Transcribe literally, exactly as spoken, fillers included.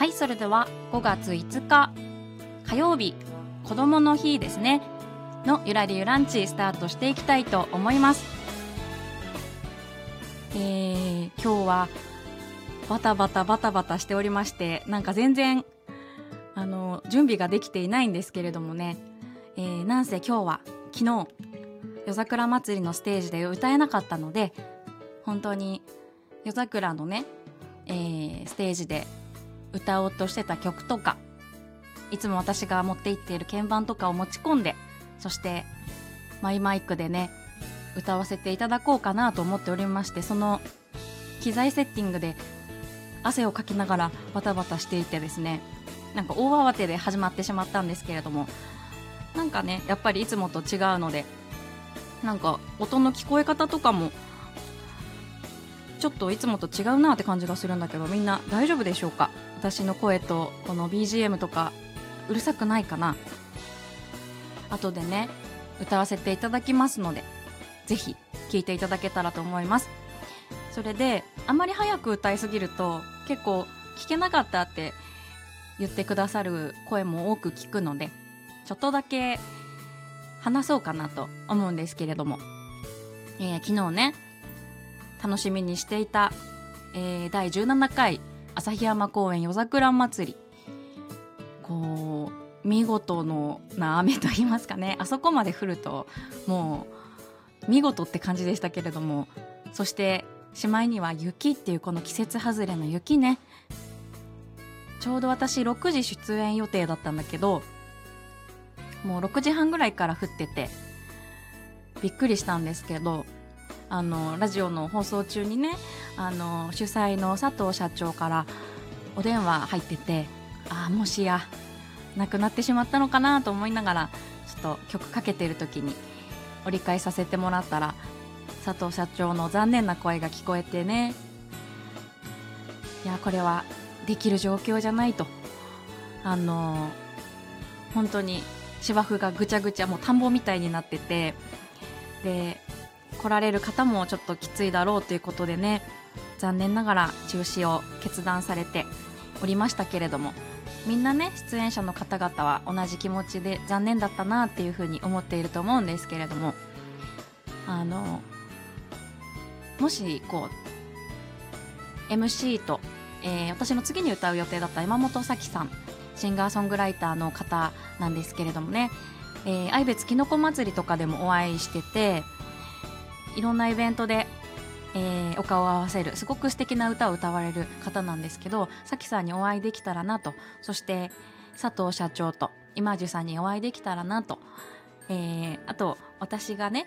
はい、それではごがついつか火曜日、子どもの日ですねのゆらりゆランチスタートしていきたいと思います。えー、今日はバタバタバタバタしておりまして、なんか全然あの準備ができていないんですけれどもね、えー、なんせ今日は昨日夜桜祭りのステージで歌えなかったので、本当に夜桜のね、えー、ステージで歌おうとしてた曲とか、いつも私が持って行っている鍵盤とかを持ち込んで、そしてマイマイクでね歌わせていただこうかなと思っておりまして、その機材セッティングで汗をかきながらバタバタしていてですね、なんか大慌てで始まってしまったんですけれども、なんかねやっぱりいつもと違うので、なんか音の聞こえ方とかもちょっといつもと違うなって感じがするんだけど、みんな大丈夫でしょうか？私の声とこの ビージーエム とかうるさくないかな？後でね歌わせていただきますので、ぜひ聴いていただけたらと思います。それであまり早く歌いすぎると結構聞けなかったって言ってくださる声も多く聞くので、ちょっとだけ話そうかなと思うんですけれども、えー、昨日ね楽しみにしていた、えー、だいじゅうななかい旭山公園夜桜祭り、こう見事のな雨と言いますかね、あそこまで降るともう見事って感じでしたけれども、そしてしまいには雪っていうこの季節外れの雪ね。ちょうど私ろくじ出演予定だったんだけど、もうろくじはんぐらいから降っててびっくりしたんですけど、あのラジオの放送中にね、あの主催の佐藤社長からお電話入ってて、あもしやなくなってしまったのかなと思いながら、ちょっと曲かけてる時に折り返させてもらったら、佐藤社長の残念な声が聞こえてね、いやこれはできる状況じゃないと、あの本当に芝生がぐちゃぐちゃ、もう田んぼみたいになってて、で来られる方もちょっときついだろうということでね、残念ながら中止を決断されておりましたけれども、みんなね出演者の方々は同じ気持ちで残念だったなっていうふうに思っていると思うんですけれども、あのもしこう エムシー と、えー、私の次に歌う予定だった山本咲さん、シンガーソングライターの方なんですけれどもね、えー、愛別きのこ祭りとかでもお会いしてて、いろんなイベントで、えー、お顔を合わせるすごく素敵な歌を歌われる方なんですけど、さきさんにお会いできたらなと、そして佐藤社長と今樹さんにお会いできたらなと、えー、あと私がね